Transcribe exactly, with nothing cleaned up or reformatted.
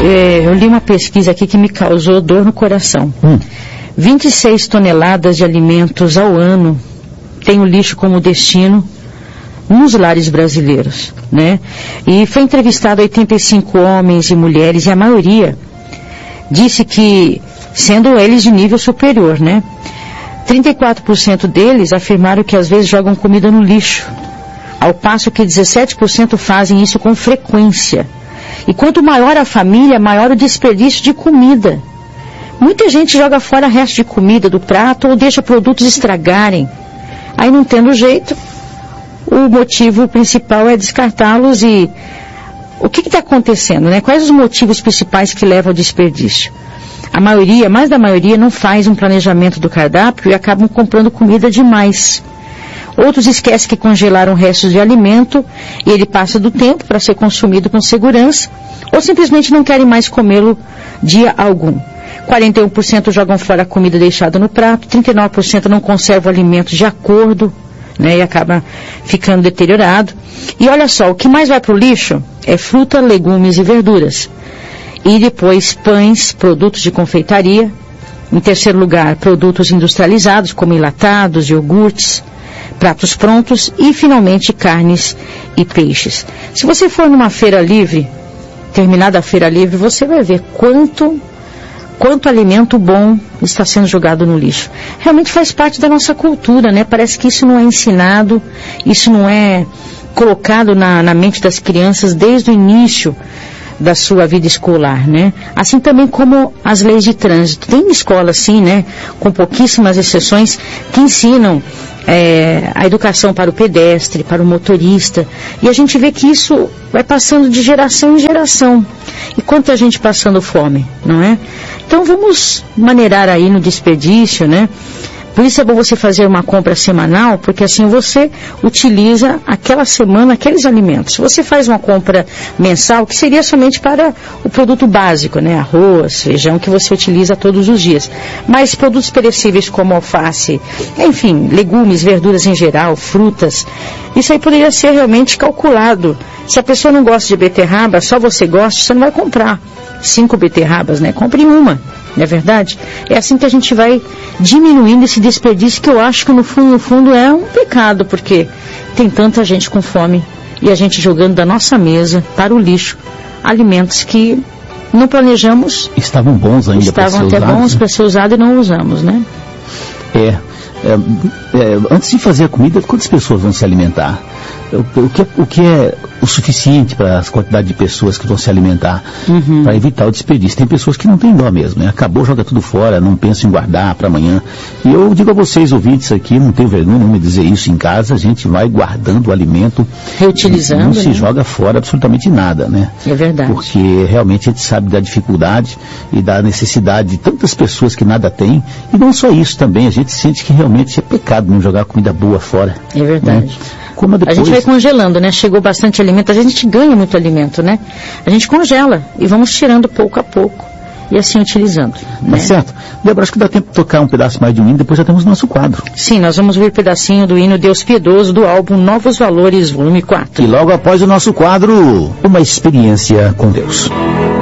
é, eu li uma pesquisa aqui que me causou dor no coração. Hum. vinte e seis toneladas de alimentos ao ano tem o lixo como destino nos lares brasileiros, né? E foi entrevistado oitenta e cinco homens e mulheres, e a maioria disse que, sendo eles de nível superior, né? trinta e quatro por cento deles afirmaram que às vezes jogam comida no lixo, ao passo que dezessete por cento fazem isso com frequência. E quanto maior a família, maior o desperdício de comida. Muita gente joga fora resto de comida do prato ou deixa produtos estragarem. Aí, não tendo jeito, o motivo principal é descartá-los. E o que está acontecendo, né? Quais os motivos principais que levam ao desperdício? A maioria, mais da maioria, não faz um planejamento do cardápio e acabam comprando comida demais. Outros esquecem que congelaram restos de alimento e ele passa do tempo para ser consumido com segurança, ou simplesmente não querem mais comê-lo dia algum. quarenta e um por cento jogam fora a comida deixada no prato, trinta e nove por cento não conservam alimentos de acordo, né, e acaba ficando deteriorado. E olha só, o que mais vai para o lixo é fruta, legumes e verduras. E depois pães, produtos de confeitaria. Em terceiro lugar, produtos industrializados, como enlatados, iogurtes, pratos prontos e, finalmente, carnes e peixes. Se você for numa feira livre, terminada a feira livre, você vai ver quanto, quanto alimento bom está sendo jogado no lixo. Realmente faz parte da nossa cultura, né? Parece que isso não é ensinado, isso não é colocado na, na mente das crianças desde o início da sua vida escolar, né? Assim também como as leis de trânsito. Tem escolas, sim, né, com pouquíssimas exceções, que ensinam é, a educação para o pedestre, para o motorista, e a gente vê que isso vai passando de geração em geração. E quanta gente passando fome, não é? Então vamos maneirar aí no desperdício, né? Por isso é bom você fazer uma compra semanal, porque assim você utiliza aquela semana aqueles alimentos. Se você faz uma compra mensal, que seria somente para o produto básico, né? Arroz, feijão, que você utiliza todos os dias. Mas produtos perecíveis como alface, enfim, legumes, verduras em geral, frutas, isso aí poderia ser realmente calculado. Se a pessoa não gosta de beterraba, só você gosta, você não vai comprar cinco beterrabas, né? Compre uma. Não é verdade? É assim que a gente vai diminuindo esse desperdício, que eu acho que no fundo, no fundo é um pecado, porque tem tanta gente com fome e a gente jogando da nossa mesa para o lixo alimentos que não planejamos. Estavam bons ainda para ser usados. Estavam até bons para ser usados e não usamos, né? É, é, é. Antes de fazer a comida, quantas pessoas vão se alimentar? O, o, que, é, o que é o suficiente para as quantidades de pessoas que vão se alimentar, uhum, para evitar o desperdício? Tem pessoas que não têm dó mesmo, né? Acabou, joga tudo fora, não pensa em guardar para amanhã. E eu digo a vocês, ouvintes aqui, não tenho vergonha não me dizer isso em casa, a gente vai guardando o alimento, reutilizando, não, não se né? joga fora absolutamente nada, né? É verdade. Porque realmente a gente sabe da dificuldade e da necessidade de tantas pessoas que nada têm, e não só isso também, a gente sente que realmente é pecado não jogar comida boa fora. É verdade. Né? Como depois... A gente vai congelando, né? Chegou bastante alimento, a gente ganha muito alimento, né? A gente congela e vamos tirando pouco a pouco e assim utilizando. Tá, né? Certo. Débora, acho que dá tempo de tocar um pedaço mais de um hino, depois já temos nosso quadro. Sim, nós vamos ver um pedacinho do hino Deus Piedoso do álbum Novos Valores, volume quatro. E logo após o nosso quadro, uma experiência com Deus.